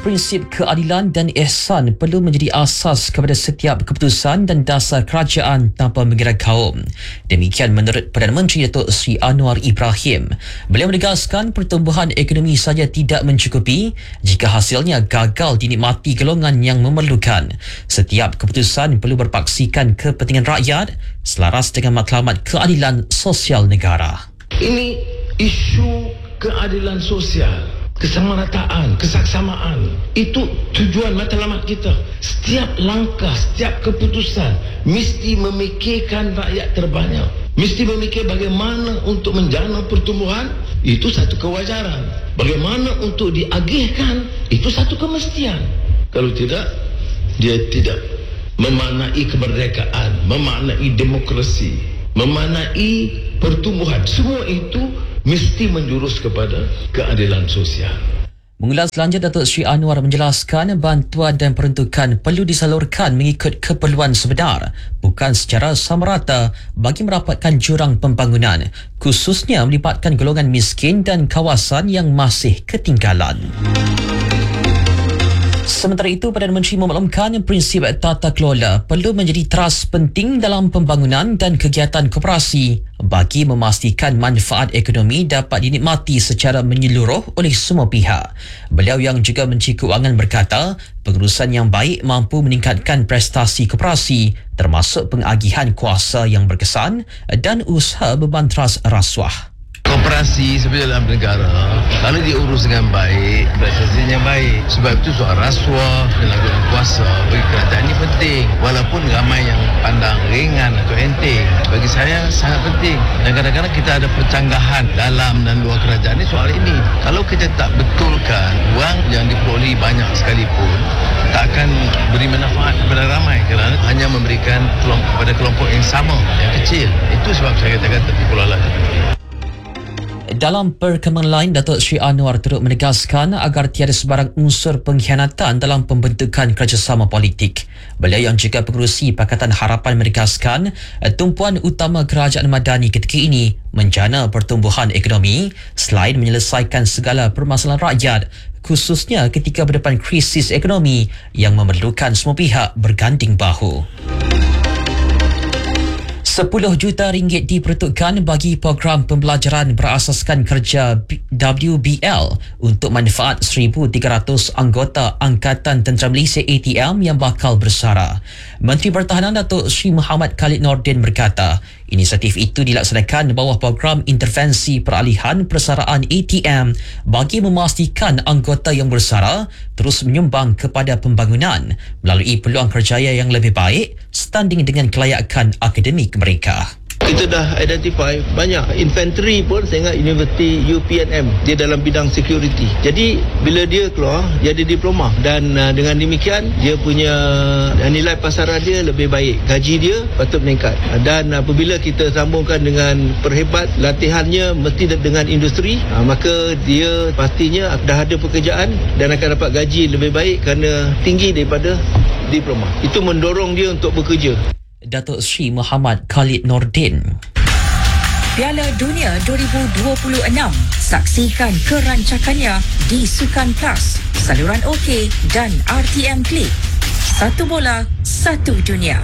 Prinsip keadilan dan ihsan perlu menjadi asas kepada setiap keputusan dan dasar kerajaan tanpa mengira kaum. Demikian menurut Perdana Menteri Datuk Seri Anwar Ibrahim. Beliau menegaskan pertumbuhan ekonomi saja tidak mencukupi jika hasilnya gagal dinikmati golongan yang memerlukan. Setiap keputusan perlu berpaksikan kepentingan rakyat selaras dengan matlamat keadilan sosial negara. Ini isu keadilan sosial, kesamarataan, kesaksamaan. Itu tujuan matlamat kita. Setiap langkah, setiap keputusan mesti memikirkan rakyat terbanyak. Mesti memikir bagaimana untuk menjana pertumbuhan, itu satu kewajaran. Bagaimana untuk diagihkan, itu satu kemestian. Kalau tidak, dia tidak memaknai kemerdekaan, memaknai demokrasi, memaknai pertumbuhan. Semua itu mesti menjurus kepada keadilan sosial. Mengulas lanjut, Datuk Seri Anwar menjelaskan bantuan dan peruntukan perlu disalurkan mengikut keperluan sebenar, bukan secara samarata bagi merapatkan jurang pembangunan, khususnya melibatkan golongan miskin dan kawasan yang masih ketinggalan. Sementara itu, Perdana Menteri memaklumkan prinsip tata kelola perlu menjadi teras penting dalam pembangunan dan kegiatan koperasi bagi memastikan manfaat ekonomi dapat dinikmati secara menyeluruh oleh semua pihak. Beliau yang juga Menteri Keuangan berkata, pengurusan yang baik mampu meningkatkan prestasi koperasi termasuk pengagihan kuasa yang berkesan dan usaha bebanteras rasuah. Koperasi seperti dalam negara, kalau diurus dengan baik, prestasinya baik. Sebab itu soal rasuah, penyalahgunaan kuasa bagi kerajaan ini penting. Walaupun ramai yang pandang ringan atau enteng, bagi saya sangat penting. Dan kadang-kadang kita ada percanggahan dalam dan luar kerajaan ini soal ini. Kalau kita tak betulkan, wang yang diperolehi banyak sekalipun tak akan beri manfaat kepada ramai kerana hanya memberikan kepada kelompok yang sama, yang kecil. Itu sebab saya katakan tertipu lalat. Dalam perkembangan lain, Datuk Seri Anwar turut menegaskan agar tiada sebarang unsur pengkhianatan dalam pembentukan kerjasama politik. Beliau yang juga pengerusi Pakatan Harapan menegaskan tumpuan utama kerajaan madani ketika ini menjana pertumbuhan ekonomi selain menyelesaikan segala permasalahan rakyat, khususnya ketika berdepan krisis ekonomi yang memerlukan semua pihak berganding bahu. 10 juta ringgit diperuntukkan bagi program pembelajaran berasaskan kerja WBL untuk manfaat 1,300 anggota Angkatan Tentera Malaysia ATM yang bakal bersara. Menteri Pertahanan Datuk Seri Muhammad Khalid Nordin berkata, inisiatif itu dilaksanakan di bawah program intervensi peralihan persaraan ATM bagi memastikan anggota yang bersara terus menyumbang kepada pembangunan melalui peluang kerjaya yang lebih baik setanding dengan kelayakan akademik mereka. Kita dah identify banyak infantry pun saya ingat Universiti UPNM dia dalam bidang security. Jadi bila dia keluar dia ada diploma dan dengan demikian dia punya nilai pasaran dia lebih baik, gaji dia patut meningkat. Dan apabila kita sambungkan dengan perhebat latihannya mesti dengan industri, maka dia pastinya dah ada pekerjaan dan akan dapat gaji lebih baik kerana tinggi daripada diploma. Itu mendorong dia untuk bekerja. Datuk Seri Muhammad Khalid Nordin. Piala Dunia 2026. Saksikan kerancakannya di Sukan Plus, saluran OK dan RTM Klik. Satu bola, satu dunia.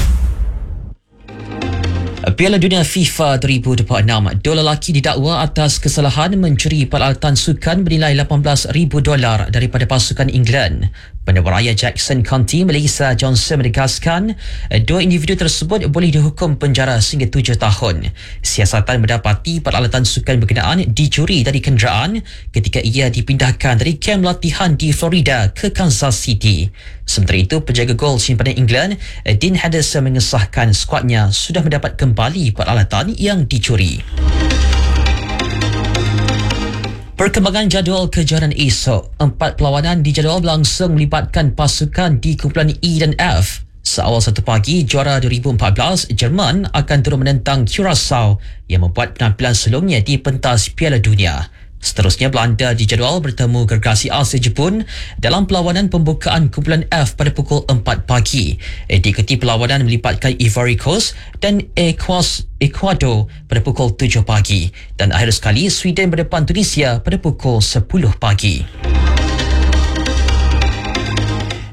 Piala Dunia FIFA 2026, dua lelaki didakwa atas kesalahan mencuri peralatan sukan bernilai $18,000 daripada pasukan England. Pendapat raya Jackson County, Malaysia Johnson menegaskan dua individu tersebut boleh dihukum penjara sehingga 7 tahun. Siasatan mendapati peralatan sukan berkenaan dicuri dari kenderaan ketika ia dipindahkan dari kem latihan di Florida ke Kansas City. Sementara itu, penjaga gol simpanan England, Dean Henderson mengesahkan skuadnya sudah mendapat kembali peralatan yang dicuri. Perkembangan jadual kejuaraan esok. 4 perlawanan dijadual berlangsung melibatkan pasukan di kumpulan E dan F. Seawal 1 pagi, juara 2014, Jerman akan turun menentang Curaçao yang membuat penampilan sebelumnya di pentas Piala Dunia. Seterusnya, Belanda dijadual bertemu gergasi Asia Jepun dalam perlawanan pembukaan kumpulan F pada pukul 4 pagi. Diikuti perlawanan melibatkan Ivory Coast dan Ecuador pada pukul 7 pagi. Dan akhir sekali, Sweden berdepan Tunisia pada pukul 10 pagi.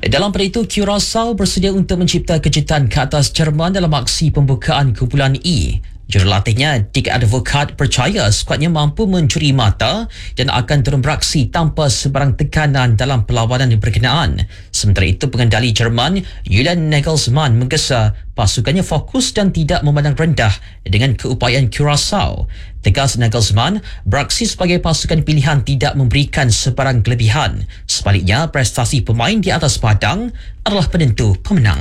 Dalam pada itu, Curaçao bersedia untuk mencipta kejutan ke atas Jerman dalam aksi pembukaan kumpulan E. Jurulatihnya, Dick Advocat percaya skuadnya mampu mencuri mata dan akan turun beraksi tanpa sebarang tekanan dalam perlawanan berkenaan. Sementara itu, pengendali Jerman, Julian Nagelsmann menggesa pasukannya fokus dan tidak memandang rendah dengan keupayaan Curaçao. Tegas Nagelsmann, beraksi sebagai pasukan pilihan tidak memberikan sebarang kelebihan. Sebaliknya, prestasi pemain di atas padang adalah penentu pemenang.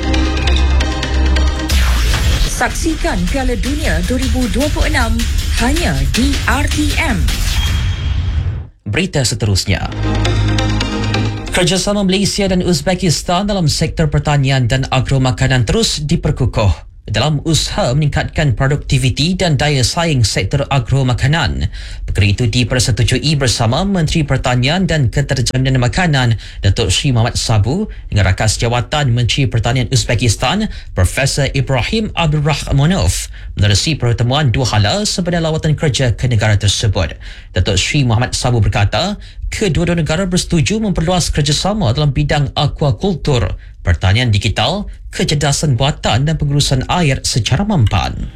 Saksikan Piala Dunia 2026 hanya di RTM. Berita seterusnya. Kerjasama Malaysia dan Uzbekistan dalam sektor pertanian dan agromakanan terus diperkukuh dalam usaha meningkatkan produktiviti dan daya saing sektor agromakanan. Perkara itu dipersetujui bersama Menteri Pertanian dan Keterjaminan Makanan Datuk Seri Muhammad Sabu dengan rakan sejawatan Menteri Pertanian Uzbekistan Profesor Ibrahim Abdul Rahmanov menerusi pertemuan dua hala sempena lawatan kerja ke negara tersebut. Datuk Seri Muhammad Sabu berkata, kedua-dua negara bersetuju memperluas kerjasama dalam bidang aquakultur, pertanian digital, kecerdasan buatan dan pengurusan air secara mampan.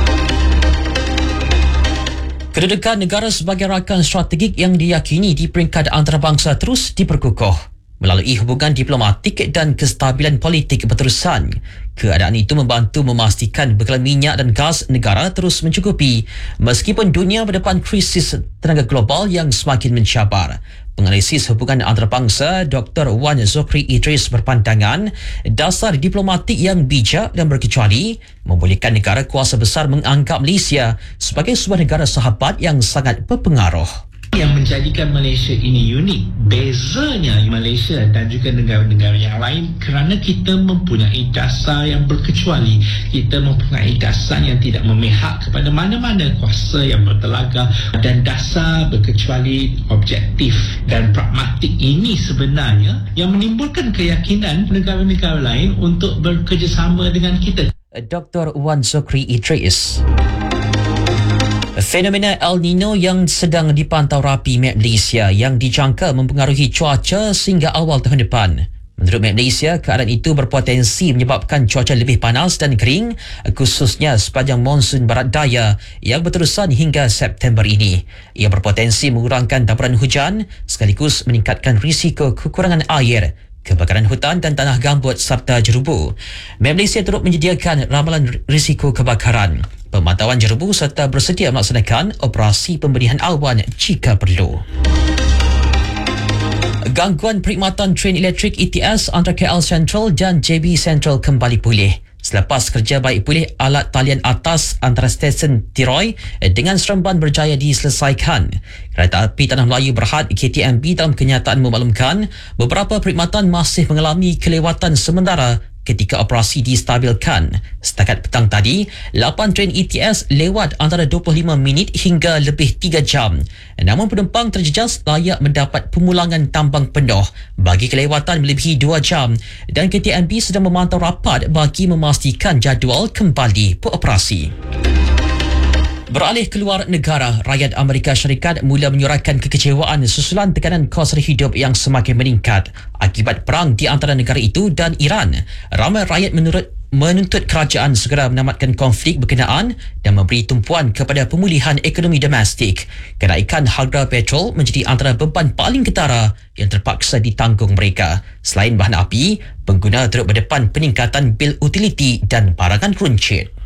Kedudukan negara sebagai rakan strategik yang diyakini di peringkat antarabangsa terus diperkukuh melalui hubungan diplomatik dan kestabilan politik berterusan. Keadaan itu membantu memastikan bekalan minyak dan gas negara terus mencukupi meskipun dunia berdepan krisis tenaga global yang semakin mencabar. Penganalisis hubungan antarabangsa Dr. Wan Zokri Idris berpandangan dasar diplomatik yang bijak dan berkecuali membolehkan negara kuasa besar menganggap Malaysia sebagai sebuah negara sahabat yang sangat berpengaruh. Yang menjadikan Malaysia ini unik, bezanya Malaysia dan juga negara-negara yang lain kerana kita mempunyai dasar yang berkecuali. Kita mempunyai dasar yang tidak memihak kepada mana-mana kuasa yang bertelaga dan dasar berkecuali, objektif dan pragmatik ini sebenarnya yang menimbulkan keyakinan negara-negara lain untuk bekerjasama dengan kita. Dr. Wan Zokri Idris. Fenomena El Nino yang sedang dipantau rapi Met Malaysia yang dijangka mempengaruhi cuaca sehingga awal tahun depan. Menurut Met Malaysia, keadaan itu berpotensi menyebabkan cuaca lebih panas dan kering, khususnya sepanjang monsun barat daya yang berterusan hingga September ini. Ia berpotensi mengurangkan taburan hujan sekaligus meningkatkan risiko kekurangan air, kebakaran hutan dan tanah gambut serta jerubu. Met Malaysia turut menyediakan ramalan risiko kebakaran, pemantauan jerubu serta bersedia melaksanakan operasi pemberian awan jika perlu. Gangguan perkhidmatan tren elektrik ETS antara KL Central dan JB Central kembali pulih selepas kerja baik pulih alat talian atas antara stesen Tiroy dengan Seremban berjaya diselesaikan. Kereta Api Tanah Melayu Berhad KTMB dalam kenyataan memaklumkan beberapa perkhidmatan masih mengalami kelewatan sementara ketika operasi distabilkan. Setakat petang tadi, 8 tren ETS lewat antara 25 minit hingga lebih 3 jam. Namun penumpang terjejas layak mendapat pemulangan tambang penuh bagi kelewatan melebihi 2 jam dan KTMB sedang memantau rapat bagi memastikan jadual kembali beroperasi. Beralih keluar negara, rakyat Amerika Syarikat mula menyuarakan kekecewaan susulan tekanan kos hidup yang semakin meningkat akibat perang di antara negara itu dan Iran. Ramai rakyat menuntut kerajaan segera menamatkan konflik berkenaan dan memberi tumpuan kepada pemulihan ekonomi domestik. Kenaikan harga petrol menjadi antara beban paling ketara yang terpaksa ditanggung mereka. Selain bahan api, pengguna turut berdepan peningkatan bil utiliti dan barangan runcit.